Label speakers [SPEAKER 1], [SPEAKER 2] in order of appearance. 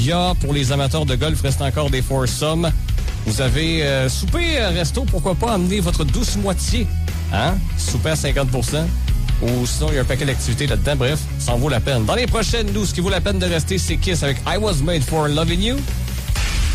[SPEAKER 1] Olympia. Pour les amateurs de golf, reste encore des foursomes. Vous avez souper, resto, pourquoi pas amener votre douce moitié. Hein? Souper à 50%. Ou sinon, il y a un paquet d'activités là-dedans. Bref, ça en vaut la peine. Dans les prochaines news, ce qui vaut la peine de rester, c'est Kiss avec I Was Made for Loving You.